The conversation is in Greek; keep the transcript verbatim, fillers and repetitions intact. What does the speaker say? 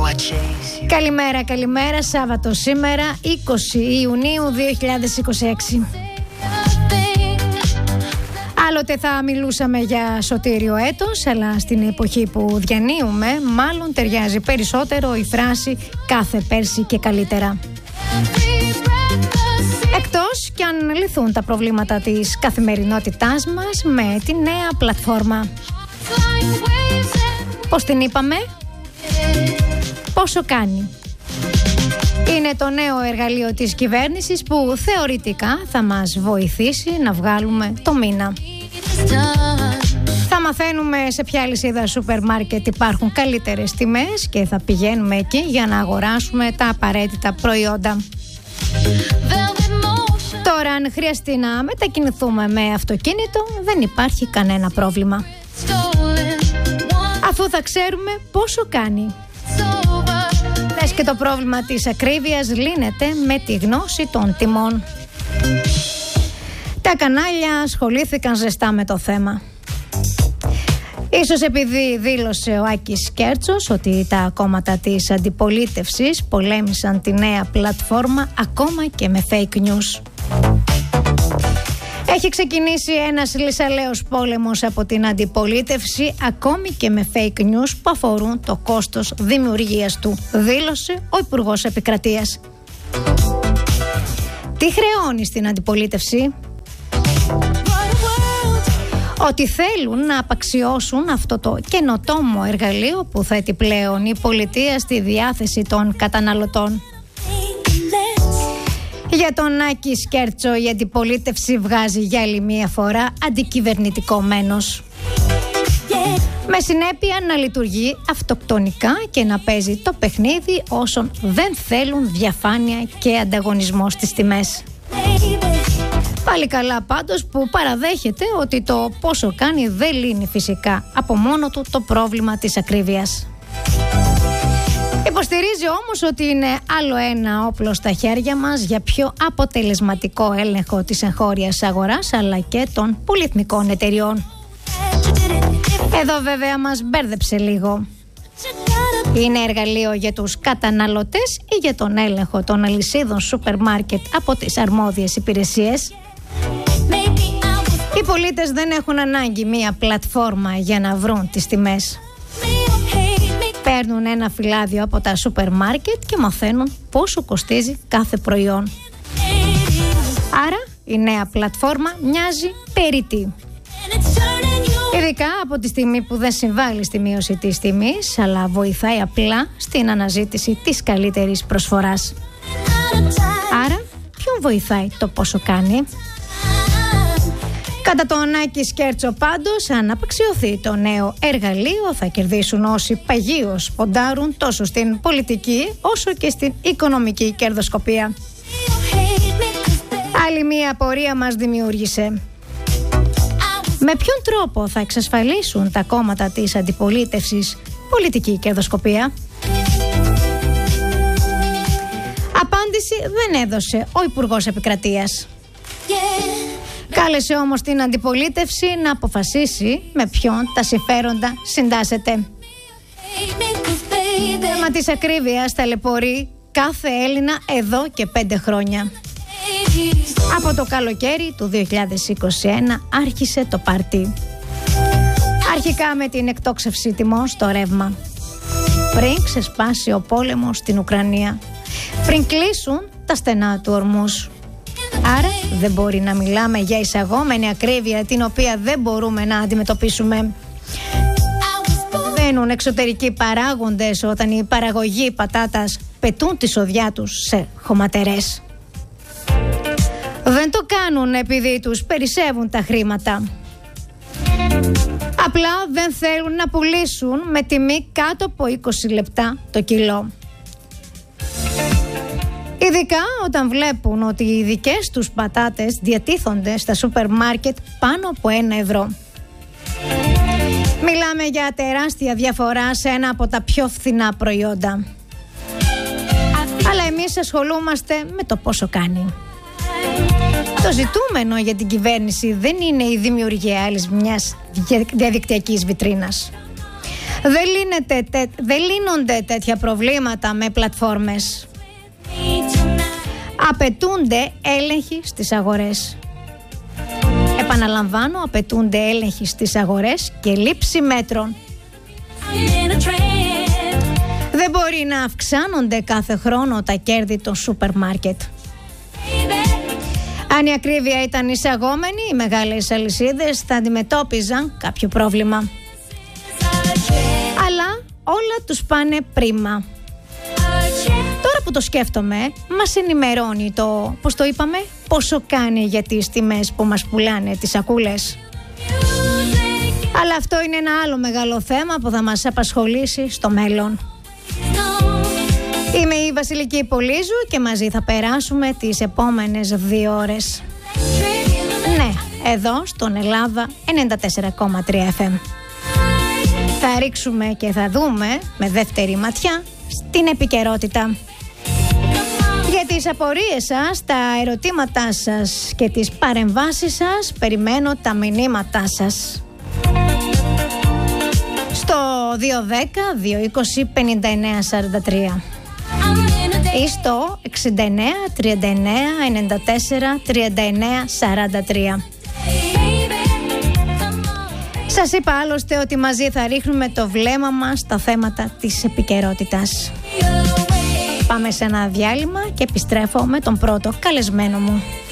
Καλημέρα, καλημέρα. Σάββατο σήμερα, είκοσι Ιουνίου δύο χιλιάδες είκοσι έξι. Άλλοτε θα μιλούσαμε για σωτήριο έτος, αλλά στην εποχή που διανύουμε μάλλον ταιριάζει περισσότερο η φράση «κάθε πέρσι και καλύτερα». Εκτός κι αν λυθούν τα προβλήματα της καθημερινότητάς μας με τη νέα πλατφόρμα. Πώς την είπαμε? Πόσο κάνει. Είναι το νέο εργαλείο της κυβέρνησης που θεωρητικά θα μας βοηθήσει να βγάλουμε το μήνα. Θα μαθαίνουμε σε ποια λυσίδα σούπερ μάρκετ υπάρχουν καλύτερες τιμές και θα πηγαίνουμε εκεί για να αγοράσουμε τα απαραίτητα προϊόντα. Τώρα, αν χρειαστεί να μετακινηθούμε με αυτοκίνητο, δεν υπάρχει κανένα πρόβλημα, αφού θα ξέρουμε πόσο κάνει. Λες και το πρόβλημα της ακρίβειας λύνεται με τη γνώση των τιμών. Τα κανάλια ασχολήθηκαν ζεστά με το θέμα. Ίσως επειδή δήλωσε ο Άκης Κέρτσος ότι τα κόμματα της αντιπολίτευσης πολέμησαν τη νέα πλατφόρμα ακόμα και με fake news. Έχει ξεκινήσει ένας λυσαλέος πόλεμος από την αντιπολίτευση ακόμη και με fake news που αφορούν το κόστος δημιουργίας του, δήλωσε ο Υπουργός Επικρατείας. Τι χρεώνει στην αντιπολίτευση? Ότι θέλουν να απαξιώσουν αυτό το καινοτόμο εργαλείο που θέτει πλέον η πολιτεία στη διάθεση των καταναλωτών. Για τον Άκη Κέρτσο η αντιπολίτευση βγάζει για άλλη μία φορά αντικυβερνητικό μένος. Yeah. Με συνέπεια να λειτουργεί αυτοκτονικά και να παίζει το παιχνίδι όσων δεν θέλουν διαφάνεια και ανταγωνισμό στις τιμές. Baby. Πάλι καλά πάντως που παραδέχεται ότι το πόσο κάνει δεν λύνει φυσικά από μόνο του το πρόβλημα της ακρίβειας. Υποστηρίζει όμως ότι είναι άλλο ένα όπλο στα χέρια μας για πιο αποτελεσματικό έλεγχο της εγχώριας αγοράς αλλά και των πολυεθνικών εταιριών. Εδώ βέβαια μας μπέρδεψε λίγο. Είναι εργαλείο για τους καταναλωτές ή για τον έλεγχο των αλυσίδων σούπερ μάρκετ από τις αρμόδιες υπηρεσίες? Οι πολίτες δεν έχουν ανάγκη μία πλατφόρμα για να βρουν τις τιμές. Παίρνουν ένα φυλάδιο από τα σούπερ μάρκετ και μαθαίνουν πόσο κοστίζει κάθε προϊόν. Άρα η νέα πλατφόρμα μοιάζει περιττή. Ειδικά από τη στιγμή που δεν συμβάλλει στη μείωση της τιμής, αλλά βοηθάει απλά στην αναζήτηση της καλύτερης προσφοράς. Άρα ποιον βοηθάει το πόσο κάνει? Κατά τον Άκη Κέρτσο πάντως, αν απαξιωθεί το νέο εργαλείο, θα κερδίσουν όσοι παγίως ποντάρουν τόσο στην πολιτική όσο και στην οικονομική κερδοσκοπία. Άλλη μία απορία μας δημιούργησε. Με ποιον τρόπο θα εξασφαλίσουν τα κόμματα της αντιπολίτευσης πολιτική κερδοσκοπία? Απάντηση δεν έδωσε ο Υπουργός Επικρατείας. Κάλεσε όμως την αντιπολίτευση να αποφασίσει με ποιον τα συμφέροντα συντάσσεται. Το θέμα της ακρίβειας ταλαιπωρεί κάθε Έλληνα εδώ και πέντε χρόνια. Από το καλοκαίρι του δύο χιλιάδες είκοσι ένα άρχισε το πάρτι. Αρχικά με την εκτόξευση τιμών στο ρεύμα. Πριν ξεσπάσει ο πόλεμος στην Ουκρανία. Πριν κλείσουν τα στενά του Ορμούς. Άρα δεν μπορεί να μιλάμε για εισαγόμενη ακρίβεια την οποία δεν μπορούμε να αντιμετωπίσουμε. Μπαίνουν εξωτερικοί παράγοντες όταν οι παραγωγοί πατάτας πετούν τη σοδιά τους σε χωματερές. Δεν το κάνουν επειδή τους περισσεύουν τα χρήματα. Απλά δεν θέλουν να πουλήσουν με τιμή κάτω από είκοσι λεπτά το κιλό. Ειδικά όταν βλέπουν ότι οι δικές τους πατάτες διατίθονται στα σούπερ μάρκετ πάνω από ένα ευρώ. Μιλάμε για τεράστια διαφορά σε ένα από τα πιο φθηνά προϊόντα. Αλλά εμείς ασχολούμαστε με το πόσο κάνει. Το ζητούμενο για την κυβέρνηση δεν είναι η δημιουργία άλλης μιας διαδικτυακής βιτρίνας. Δεν, λύνεται, τε, δεν λύνονται τέτοια προβλήματα με πλατφόρμες. Απαιτούνται έλεγχοι στις αγορές. Επαναλαμβάνω, απαιτούνται έλεγχοι στις αγορές και λήψη μέτρων. Δεν μπορεί να αυξάνονται κάθε χρόνο τα κέρδη των σούπερ μάρκετ. Αν η ακρίβεια ήταν εισαγόμενη, οι μεγάλες αλυσίδες θα αντιμετώπιζαν κάποιο πρόβλημα. Αλλά όλα τους πάνε πρίμα. Τώρα που το σκέφτομαι, μας ενημερώνει το, πώς το είπαμε, πόσο κάνει για τις τιμές που μας πουλάνε τις σακούλες. Αλλά αυτό είναι ένα άλλο μεγάλο θέμα που θα μας απασχολήσει στο μέλλον. Είμαι η Βασιλική Πολύζου και μαζί θα περάσουμε τις επόμενες δύο ώρες. Ναι, εδώ στον Ελλάδα ενενήντα τέσσερα κόμμα τρία εφ εμ. Θα ρίξουμε και θα δούμε με δεύτερη ματιά στην επικαιρότητα. Για τις απορίες σας, τα ερωτήματά σας και τις παρεμβάσεις σας, περιμένω τα μηνύματά σας. Στο δύο δέκα δύο είκοσι πενήντα εννέα σαράντα τρία ή στο εξήντα εννέα τριάντα εννέα ενενήντα τέσσερα τριάντα εννέα σαράντα τρία. Σας είπα άλλωστε ότι μαζί θα ρίχνουμε το βλέμμα μας στα θέματα της επικαιρότητας. Πάμε σε ένα διάλειμμα και επιστρέφω με τον πρώτο καλεσμένο μου.